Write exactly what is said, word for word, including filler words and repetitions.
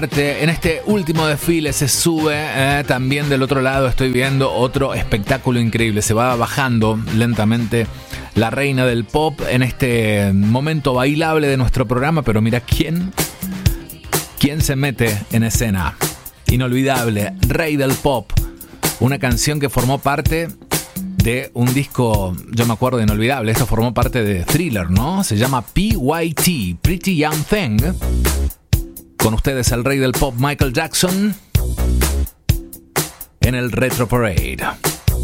En este último desfile se sube, eh, también del otro lado estoy viendo otro espectáculo increíble. Se va bajando lentamente la reina del pop en este momento bailable de nuestro programa. Pero mira quién, quién se mete en escena. Inolvidable, Rey del Pop. Una canción que formó parte de un disco, yo me acuerdo de Inolvidable. Esto formó parte de Thriller, ¿no? Se llama P Y T, Pretty Young Thing. Con ustedes el rey del pop Michael Jackson en el Retro Parade.